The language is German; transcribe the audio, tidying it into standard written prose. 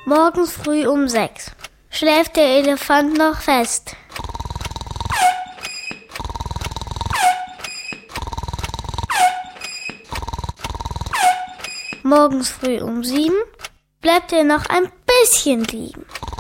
Morgens früh um 6 schläft der Elefant noch fest. Morgens früh um 7 bleibt er noch ein bisschen liegen.